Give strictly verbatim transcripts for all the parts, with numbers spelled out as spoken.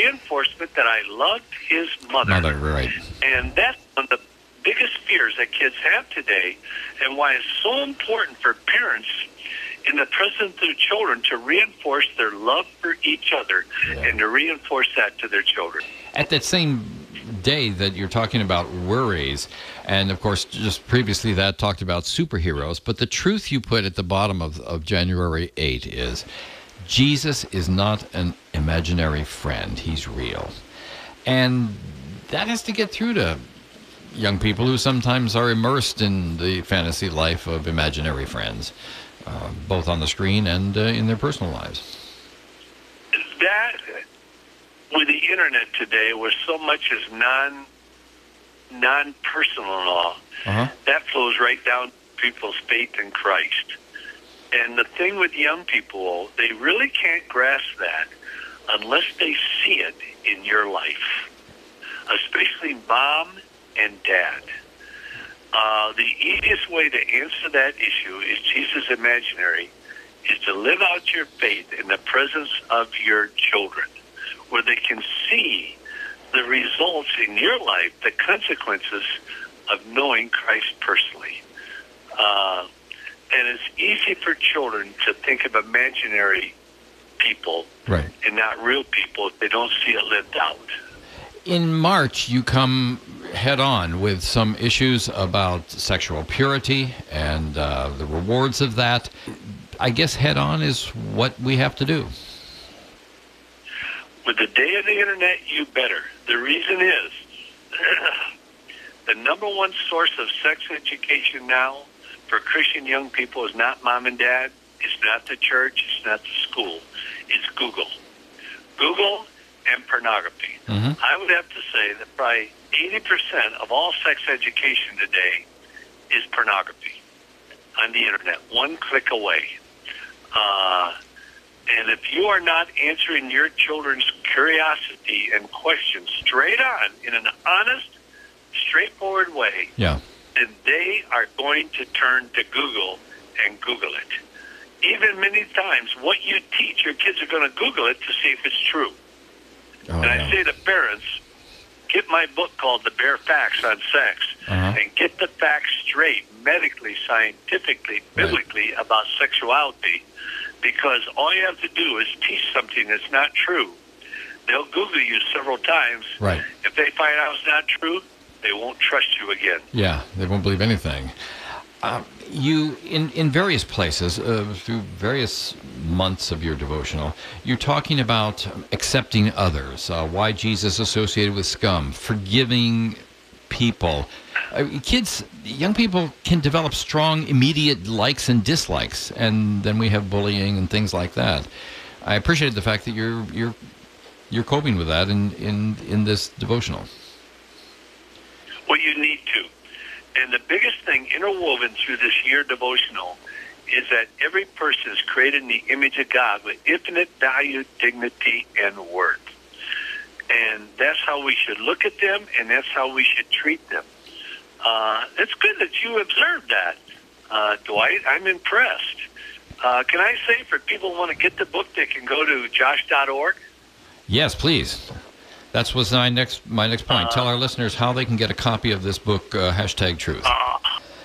reinforcement that I loved his mother. Mother, right. And that's one of the biggest fears that kids have today, and why it's so important for parents in the presence of their children to reinforce their love for each other, yeah. and to reinforce that to their children. At that same day that you're talking about worries, and of course just previously that talked about superheroes, but the truth you put at the bottom of, of January eighth is Jesus is not an imaginary friend. He's real. And that has to get through to young people who sometimes are immersed in the fantasy life of imaginary friends, uh, both on the screen and uh, in their personal lives. That, with the internet today, where so much is non, non-personal law, uh-huh. that flows right down to people's faith in Christ. And the thing with young people, they really can't grasp that unless they see it in your life, especially mom and dad. Uh, the easiest way to answer that issue is Jesus imaginary, is to live out your faith in the presence of your children, where they can see the results in your life, the consequences of knowing Christ personally. Uh, and it's easy for children to think of imaginary people, right, and not real people if they don't see it lived out. In March, you come head on with some issues about sexual purity and uh, the rewards of that. I guess head on is what we have to do. With the day of the internet, you better. The reason is the number one source of sex education now for Christian young people is not mom and dad, it's not the church, it's not the school, it's Google. Google and pornography. Mm-hmm. I would have to say that probably eighty percent of all sex education today is pornography on the internet, one click away. Uh, and if you are not answering your children's curiosity and questions straight on, in an honest, straightforward way, yeah. then they are going to turn to Google and Google it. Even many times, what you teach, your kids are going to Google it to see if it's true. Oh, and yeah. I say to parents, get my book called The Bare Facts on Sex, uh-huh. and get the facts straight, medically, scientifically, biblically, right. about sexuality, because all you have to do is teach something that's not true. They'll Google you several times. Right. If they find out it's not true, they won't trust you again. Yeah, they won't believe anything. Uh, you, in, in various places, uh, through various months of your devotional, you're talking about accepting others, uh, why Jesus associated with scum, forgiving people. Uh, kids, young people can develop strong, immediate likes and dislikes, and then we have bullying and things like that. I appreciate the fact that you're you're you're coping with that in, in, in this devotional. Well, you need to. And the biggest thing interwoven through this year devotional is that every person is created in the image of God with infinite value, dignity, and worth. And that's how we should look at them, and that's how we should treat them. Uh, it's good that you observed that, uh, Dwight. I'm impressed. Uh, can I say, for people who want to get the book, they can go to josh dot org? Yes, please. That was my next my next point. Uh, Tell our listeners how they can get a copy of this book, uh, Hashtag Truth. Uh,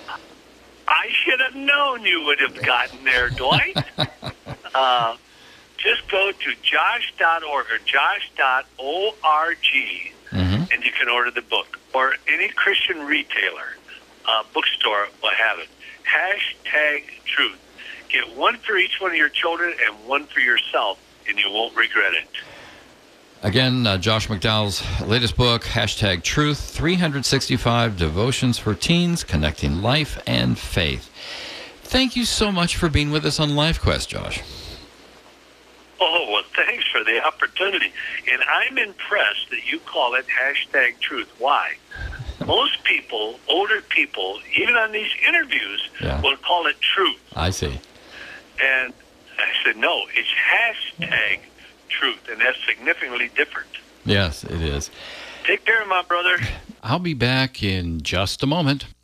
I should have known you would have gotten there, Dwight. uh, just go to josh dot org or josh dot org, mm-hmm. and you can order the book. Or any Christian retailer, uh, bookstore will have it. Hashtag Truth. Get one for each one of your children and one for yourself, and you won't regret it. Again, uh, Josh McDowell's latest book, Hashtag Truth, three hundred sixty-five Devotions for Teens, Connecting Life and Faith. Thank you so much for being with us on LifeQuest, Josh. Oh, well, thanks for the opportunity. And I'm impressed that you call it Hashtag Truth. Why? Most people, older people, even on these interviews, yeah. will call it truth. I see. And I said, no, it's Hashtag Truth, and that's significantly different. Yes, it is. Take care, my brother. I'll be back in just a moment.